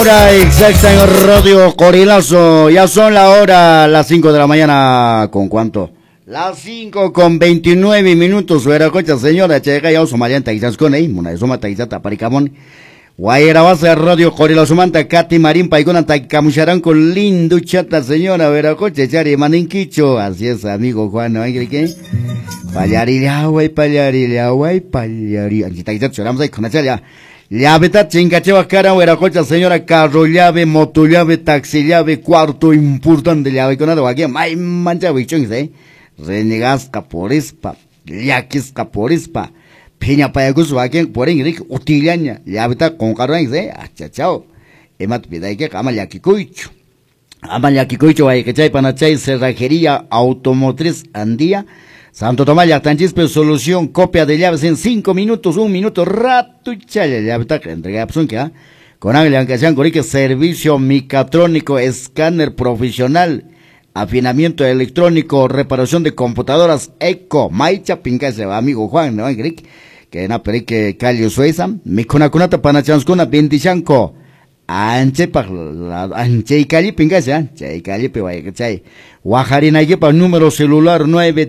Hora exacta en Radio Corilazo, ya son la hora, las 5 de la mañana, ¿con cuánto? Las 5 con 29 minutos, Veracocha, señora, checa ya Somalian Taizas con ahí, Muna Soma Taizata Paricamón, Guayra base Radio Corilazo Manta, Katy Marín Paicona Taicamusharán con lindo chata, señora, Veracocha, Chari Maninquicho, así es, amigo Juan, ¿no? ¿Qué? Pallarilia, Anchi Taizat, lloramos ahí con la chaya. Llave chingachewa cara, Veracocha, señora, carro llave, moto llave, taxi llave, cuarto importante llave con nada, aquí, ay, mancha, bichón, renegas caporispa, yaquis caporispa, piña payagus, aquí, por Enrique, utilaña, llave con carro, achachao, emat pida que ama yakikuicho, hay que chay panachay, cerrajería automotriz andía. Santo Tomás Yactanchispe, solución, copia de llaves en 5 minutos, 1 minuto, rato y chaya, llave taca, entrega opción que con Ángel Ancasian Corique, servicio micatrónico, escáner profesional, afinamiento electrónico, reparación de computadoras, eco, maicha, pincase, amigo Juan, ¿no? Que na perique, calio sueza, mi conacunata panachanskuna, bentichanco, anche y calle pingasa, chay calle peway que chay. Guajarina yepa número celular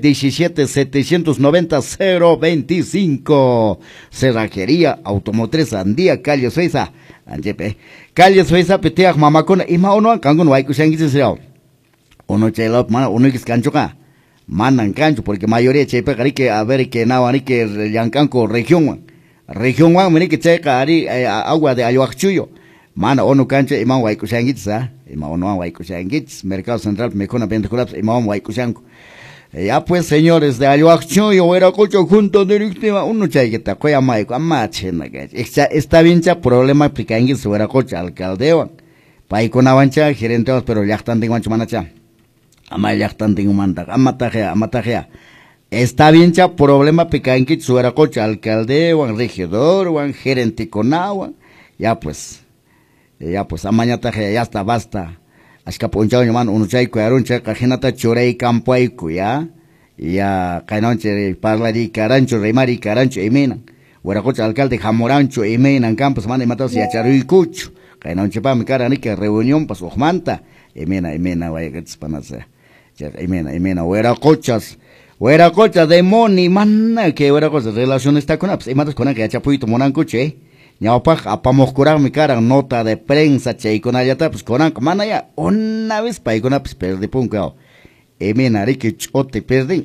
917-790-025. Cerrajería automotriz andía calle Suiza. Anchepe. Calle Suiza peteak mamakona ima ono kangun waiku sangitseo. Ono chelop mana ono kiskanchoka. Manan cancho porque mayoría chepe que a ver que nawani que yancanco región. Región wan meni que checa ari agua de Ayoachuyo. Mana ono cancha ima waiku sangitsa. Ima ono waiku sangits. Mercado Central mecona pentecolaps ima waiku sango. Ya pues señores de Ayoachuyo Veracocha junto directiva uno chaigueta coya maico amachena que está bien cha problema picangis Veracocha alcaldeo. Paicona avancha gerente pero ya están tengo manacha. Ama ya están tengo manta amatajea. Está bien cha problema picangis Veracocha alcaldeo, regidor, gerente conagua. Ya pues amañata ya está basta. Ashka ponchao man uno chay cuarun chay cajenata chorei campaiku ya cainonche parlari carancho remari carancho emena. Veracocha alcalde jamorancho emena en campos man matos ya charuicucho. Cainonche pa mi cara ni que reunión pas ojmanta. Emena vaya que panasa. Emena Veracocha de moni manna que Veracocha relación está con aps. Matos con que chapuito monancuche. Ñaupaj apamoscurar mi cara nota de prensa che con allá pues con mana ya una vez pa con pues perdí punco emenari que chote perdí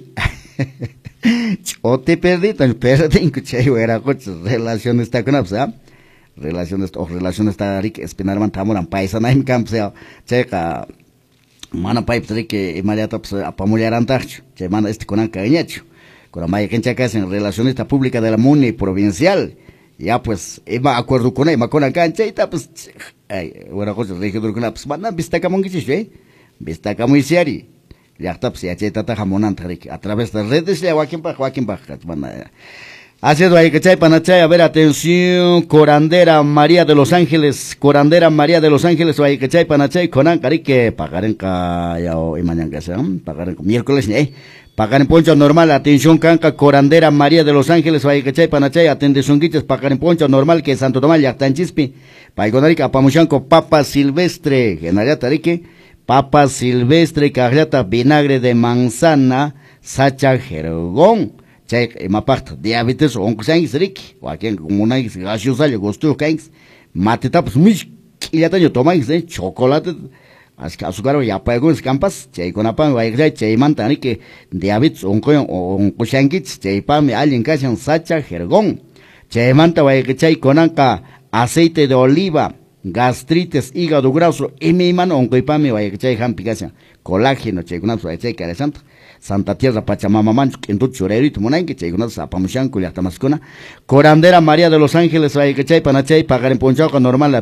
tan perdí que che era coche relación está con apsa relación está rique espinar man tamoran paisa na en camp sea checa mana pipe que inmediata pues apamuliar antacho che mana con cañacho con maya que checa en relación esta pública de la MUNI provincial. Ya pues, iba acuerdo con él, con la cancha y pues, bueno, cosa regidor con la pues, mana vista como que sí, vista como y seri. Ya está pues, ya tata jamonan a través de redes ya Joaquín Bach, mana. Haciendo ahí que chay panachay, a ver, atención, Corandera María de los Ángeles, o ahí que chay panachay, conan carique, pagaren ca, ya o mañana que sean, pagaren miércoles, pagar en poncho normal, atención canca, Corandera María de los Ángeles, Vaicachay, Panachay, atención guiches, pagar en poncho normal, que Santo Tomás, Yactanchispi, Paiconarica, Pamuchanco, papa silvestre, Genariata Tarique, papa silvestre, cajata, vinagre de manzana, sacha jergón, chay, mapart, diabetes, oncosanguis, rick, o aquí en comunais, gaseosa, le gustó, cangs, mateta, pues, mish, y ya tengo tomáis, chocolate, azúcar ya pago en campas, chay con apan, vaya chay mantani que diabetes on cochangits, chay pame alguien casi un sacha jergón, chay manta vaya que chay con anca aceite de oliva, gastritis, hígado graso, y mi mano on coipame vaya que chay jampicacia, colágeno, chay con anca chay cara Santa Tierra Pachamama Mancho, en tu chorerito monay que chay con anca pamuchanco y hasta mascona, Corandera María de los Ángeles vaya que chay panachay pagar en ponchaco normal.